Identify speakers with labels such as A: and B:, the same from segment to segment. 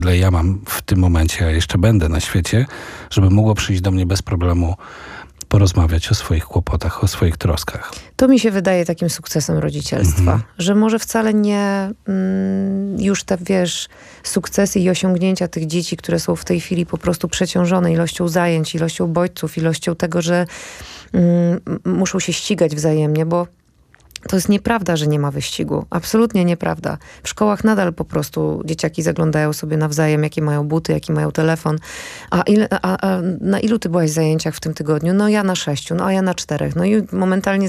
A: ile ja mam w tym momencie, a jeszcze będę na świecie, żeby mogło przyjść do mnie bez problemu porozmawiać o swoich kłopotach, o swoich troskach.
B: To mi się wydaje takim sukcesem rodzicielstwa, że może wcale nie już te, sukcesy i osiągnięcia tych dzieci, które są w tej chwili po prostu przeciążone ilością zajęć, ilością bodźców, ilością tego, że muszą się ścigać wzajemnie, bo to jest nieprawda, że nie ma wyścigu. Absolutnie nieprawda. W szkołach nadal po prostu dzieciaki zaglądają sobie nawzajem, jakie mają buty, jaki mają telefon. A na ilu ty byłaś zajęciach w tym tygodniu? No ja na 6, no a ja na 4. No i momentalnie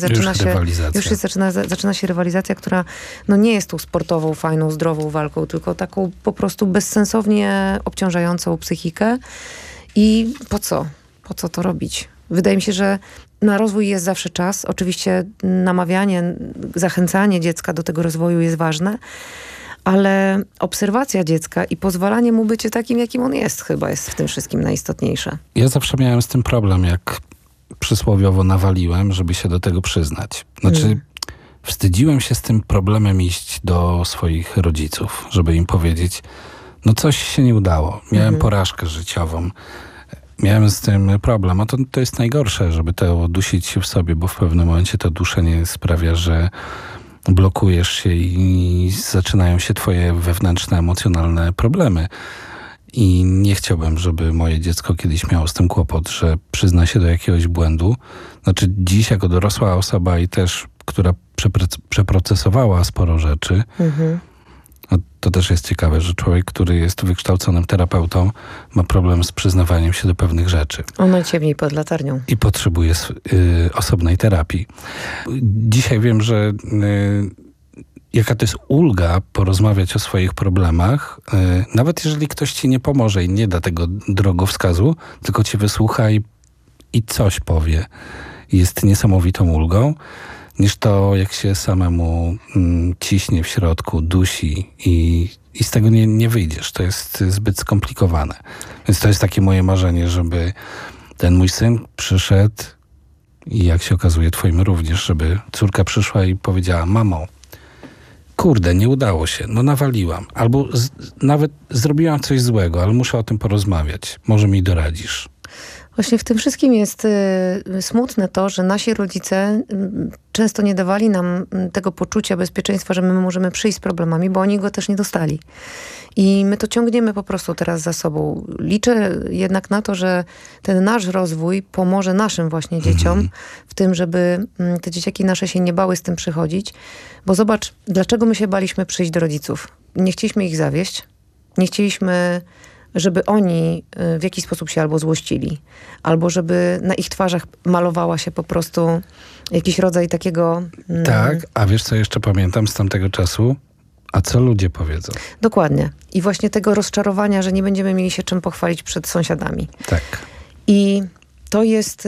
B: zaczyna się rywalizacja, która no nie jest tą sportową, fajną, zdrową walką, tylko taką po prostu bezsensownie obciążającą psychikę. I po co? Po co to robić? Wydaje mi się, że na rozwój jest zawsze czas. Oczywiście namawianie, zachęcanie dziecka do tego rozwoju jest ważne, ale obserwacja dziecka i pozwalanie mu być takim, jakim on jest, chyba jest w tym wszystkim najistotniejsze.
A: Ja zawsze miałem z tym problem, jak przysłowiowo nawaliłem, żeby się do tego przyznać. Wstydziłem się z tym problemem iść do swoich rodziców, żeby im powiedzieć, no coś się nie udało. Miałem porażkę życiową. Miałem z tym problem, a to jest najgorsze, żeby to dusić się w sobie, bo w pewnym momencie to duszenie sprawia, że blokujesz się i zaczynają się twoje wewnętrzne, emocjonalne problemy. I nie chciałbym, żeby moje dziecko kiedyś miało z tym kłopot, że przyzna się do jakiegoś błędu. Znaczy dziś jako dorosła osoba i też, która przeprocesowała sporo rzeczy, no, to też jest ciekawe, że człowiek, który jest wykształconym terapeutą, ma problem z przyznawaniem się do pewnych rzeczy.
B: On najciemniej pod latarnią.
A: I potrzebuje osobnej terapii. Dzisiaj wiem, że jaka to jest ulga porozmawiać o swoich problemach, nawet jeżeli ktoś ci nie pomoże i nie da tego drogowskazu, tylko cię wysłucha i coś powie. Jest niesamowitą ulgą, niż to, jak się samemu ciśnie w środku, dusi i z tego nie wyjdziesz. To jest zbyt skomplikowane. Więc to jest takie moje marzenie, żeby ten mój syn przyszedł i jak się okazuje twoim również, żeby córka przyszła i powiedziała, mamo, kurde, nie udało się, no nawaliłam. Albo nawet zrobiłam coś złego, ale muszę o tym porozmawiać. Może mi doradzisz.
B: Właśnie w tym wszystkim jest smutne to, że nasi rodzice często nie dawali nam tego poczucia bezpieczeństwa, że my możemy przyjść z problemami, bo oni go też nie dostali. I my to ciągniemy po prostu teraz za sobą. Liczę jednak na to, że ten nasz rozwój pomoże naszym właśnie dzieciom w tym, żeby te dzieciaki nasze się nie bały z tym przychodzić. Bo zobacz, dlaczego my się baliśmy przyjść do rodziców. Nie chcieliśmy ich zawieść. Nie chcieliśmy, żeby oni w jakiś sposób się albo złościli, albo żeby na ich twarzach malowała się po prostu jakiś rodzaj takiego...
A: Tak, a wiesz co jeszcze pamiętam z tamtego czasu? A co ludzie powiedzą?
B: Dokładnie. I właśnie tego rozczarowania, że nie będziemy mieli się czym pochwalić przed sąsiadami.
A: Tak.
B: I to jest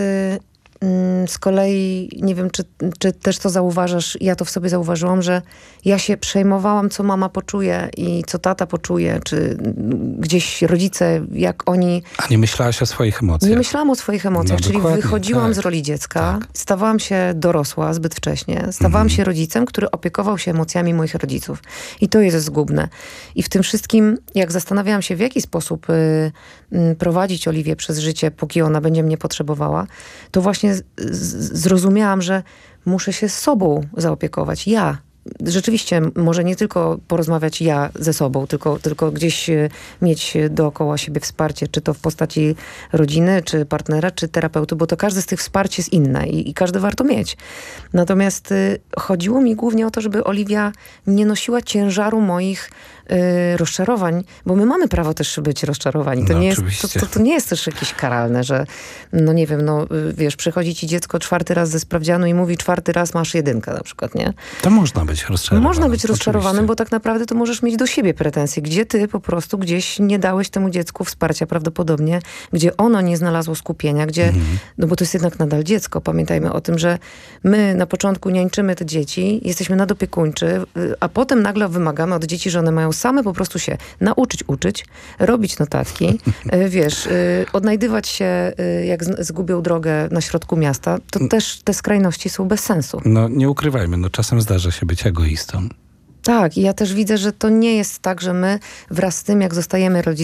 B: z kolei, nie wiem, czy też to zauważasz, ja to w sobie zauważyłam, że ja się przejmowałam, co mama poczuje i co tata poczuje, czy gdzieś rodzice, jak oni...
A: A nie myślałaś o swoich emocjach?
B: Nie myślałam o swoich emocjach,
A: No,
B: czyli
A: dokładnie,
B: wychodziłam z roli dziecka, stawałam się dorosła zbyt wcześnie, stawałam się rodzicem, który opiekował się emocjami moich rodziców. I to jest zgubne. I w tym wszystkim, jak zastanawiałam się, w jaki sposób prowadzić Oliwię przez życie, póki ona będzie mnie potrzebowała, to właśnie zrozumiałam, że muszę się z sobą zaopiekować. Ja. Rzeczywiście, może nie tylko porozmawiać ja ze sobą, tylko gdzieś mieć dookoła siebie wsparcie, czy to w postaci rodziny, czy partnera, czy terapeuty, bo to każde z tych wsparć jest inne i każdy warto mieć. Natomiast chodziło mi głównie o to, żeby Oliwia nie nosiła ciężaru moich rozczarowań, bo my mamy prawo też być rozczarowani. To, to nie jest też jakieś karalne, że no nie wiem, no wiesz, przychodzi ci dziecko 4. raz ze sprawdzianu i mówi 4. raz masz 1 na przykład, nie?
A: To można być rozczarowanym.
B: Można być rozczarowanym, bo tak naprawdę to możesz mieć do siebie pretensje, gdzie ty po prostu gdzieś nie dałeś temu dziecku wsparcia prawdopodobnie, gdzie ono nie znalazło skupienia, gdzie, no bo to jest jednak nadal dziecko. Pamiętajmy o tym, że my na początku niańczymy te dzieci, jesteśmy nadopiekuńczy, a potem nagle wymagamy od dzieci, że one mają same po prostu się uczyć, robić notatki, wiesz, odnajdywać się, jak zgubią drogę na środku miasta, to też te skrajności są bez sensu.
A: No nie ukrywajmy, no czasem zdarza się być egoistą.
B: Tak, i ja też widzę, że to nie jest tak, że my wraz z tym, jak zostajemy rodzicami,